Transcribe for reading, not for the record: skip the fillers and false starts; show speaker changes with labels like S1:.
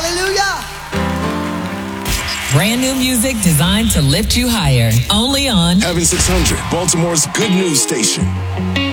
S1: Hallelujah.
S2: Brand new music designed to lift you higher. Only on
S3: Heaven 600, Baltimore's good news station.